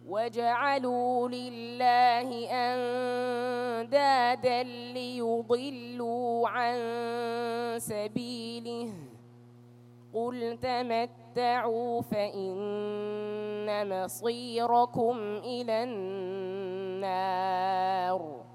وجعلوا لله أندادا ليضلوا عن سبيله قل تمتعوا فإن مصيركم إلى النار